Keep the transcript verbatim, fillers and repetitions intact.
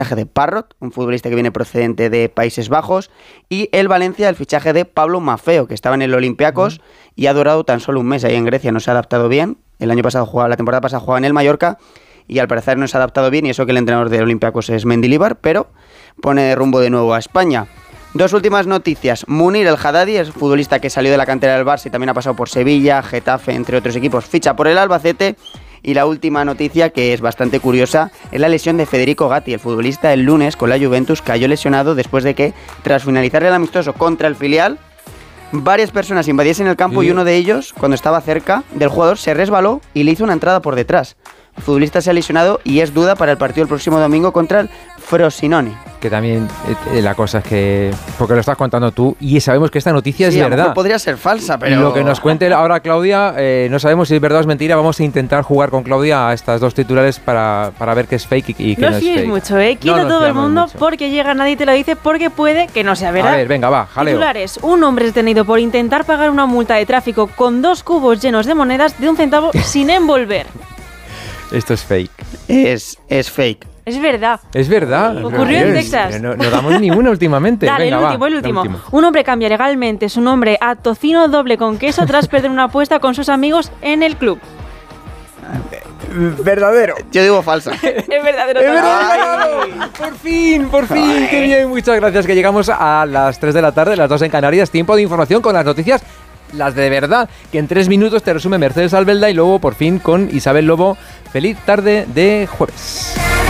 de Parrot, un futbolista que viene procedente de Países Bajos, y el Valencia el fichaje de Pablo Maffeo, que estaba en el Olympiacos uh-huh. y ha durado tan solo un mes ahí en Grecia, no se ha adaptado bien. El año pasado jugaba, la temporada pasada jugaba en el Mallorca y al parecer no se ha adaptado bien, y eso que el entrenador del Olympiacos es Mendilibar, pero pone rumbo de nuevo a España. Dos últimas noticias. Munir El Haddadi, es futbolista que salió de la cantera del Barça y también ha pasado por Sevilla, Getafe, entre otros equipos, ficha por el Albacete. Y la última noticia, que es bastante curiosa, es la lesión de Federico Gatti, el futbolista el lunes con la Juventus cayó lesionado después de que, tras finalizar el amistoso contra el filial, varias personas invadiesen el campo sí. y uno de ellos, cuando estaba cerca del jugador, se resbaló y le hizo una entrada por detrás. El futbolista se ha lesionado y es duda para el partido el próximo domingo contra el Frosinone. Que también eh, la cosa es que, porque lo estás contando tú y sabemos que esta noticia sí, es a lo verdad. mejor podría ser falsa, pero... Lo que nos cuente ahora Claudia, eh, no sabemos si es verdad o es mentira. Vamos a intentar jugar con Claudia a estas dos titulares para, para ver qué es fake y, y qué no, no es fake. No mucho, ¿eh? Quita no todo el mundo mucho. Porque llega, nadie te lo dice, porque puede que no sea verdad. A ver, venga, va, jaleo. Titulares: un hombre es detenido por intentar pagar una multa de tráfico con dos cubos llenos de monedas de un centavo sin envolver. Esto es fake. Es, es fake. Es verdad. Es verdad. Ocurrió en Texas. No, no damos ni una últimamente. Dale, venga, el último, va, el último. último. Un hombre cambia legalmente su nombre a tocino doble con queso tras perder una apuesta con sus amigos en el club. Verdadero. Yo digo falsa. Es verdadero. Es verdadero. Por fin, por fin. Ay. Qué bien, muchas gracias. Que llegamos a las tres de la tarde, las dos en Canarias. Tiempo de información con las noticias, las de verdad, que en tres minutos te resume Mercedes Albelda y luego por fin con Isabel Lobo. Feliz tarde de jueves.